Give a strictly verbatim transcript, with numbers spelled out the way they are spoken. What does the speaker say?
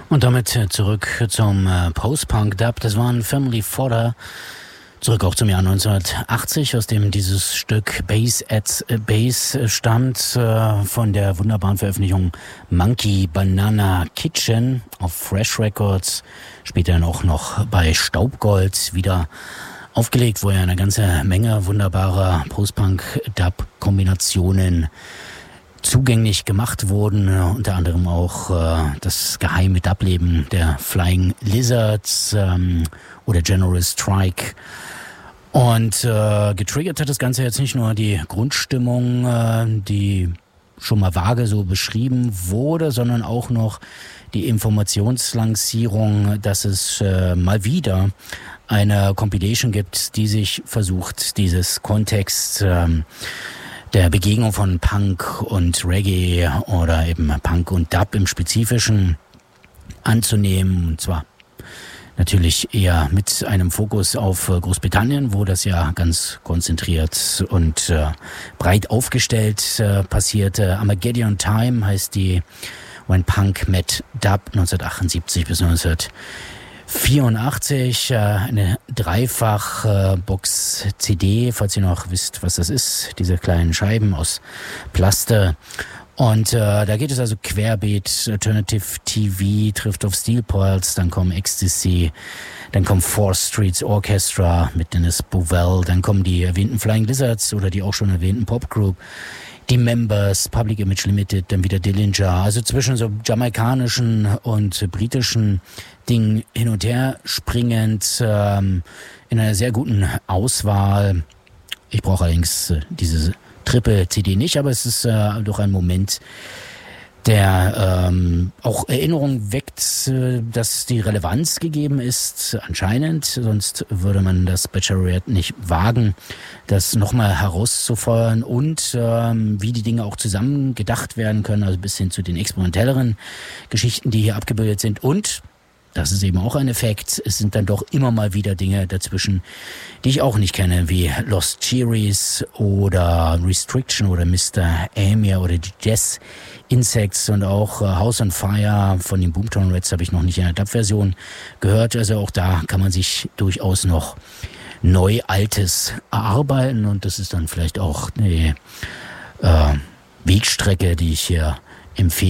Und damit äh, zurück zum äh, Post-Punk-Dub. Das war ein Family Fodder. Zurück auch zum Jahr neunzehnhundertachtzig, aus dem dieses Stück Bass at Bass stammt, äh, von der wunderbaren Veröffentlichung Monkey Banana Kitchen auf Fresh Records. Später dann auch noch bei Staubgold wieder aufgelegt, wo ja eine ganze Menge wunderbarer Post-Punk-Dub-Kombinationen zugänglich gemacht wurden, unter anderem auch äh, das geheime Dub-Leben der Flying Lizards ähm, oder General Strike. Und äh, getriggert hat das Ganze jetzt nicht nur die Grundstimmung, äh, die schon mal vage so beschrieben wurde, sondern auch noch die Informationslancierung, dass es äh, mal wieder eine Compilation gibt, die sich versucht, dieses Kontext ähm, der Begegnung von Punk und Reggae oder eben Punk und Dub im Spezifischen anzunehmen. Und zwar natürlich eher mit einem Fokus auf Großbritannien, wo das ja ganz konzentriert und äh, breit aufgestellt äh, passierte. Armageddon Time heißt die When Punk Met Dub neunzehnhundertachtundsiebzig bis neunzehnhundertvierundachtzig, äh, eine Dreifach-Box-C D, falls ihr noch wisst, was das ist, diese kleinen Scheiben aus Plaste. Und äh, da geht es also querbeet, Alternative T V trifft auf Steel Pulse, dann kommen Ecstasy, dann kommt Four Streets Orchestra mit Dennis Bovell, dann kommen die erwähnten Flying Lizards oder die auch schon erwähnten Popgroup, die Members, Public Image Limited, dann wieder Dillinger, also zwischen so jamaikanischen und britischen Dingen hin und her springend, ähm, in einer sehr guten Auswahl. Ich brauche allerdings äh, diese Triple-C D nicht, aber es ist äh, doch ein Moment, der ähm, auch Erinnerung weckt, äh, dass die Relevanz gegeben ist, anscheinend. Sonst würde man das Bachelorette nicht wagen, das nochmal herauszufeuern und ähm, wie die Dinge auch zusammen gedacht werden können, also bis hin zu den experimentelleren Geschichten, die hier abgebildet sind. Und das ist eben auch ein Effekt. Es sind dann doch immer mal wieder Dinge dazwischen, die ich auch nicht kenne, wie Lost Cherries oder Restriction oder Mister Amir oder die Jazz Insects und auch House on Fire von den Boomtown Rats habe ich noch nicht in der Dub-Version gehört. Also auch da kann man sich durchaus noch Neu-Altes erarbeiten und das ist dann vielleicht auch eine äh, Wegstrecke, die ich hier empfehle.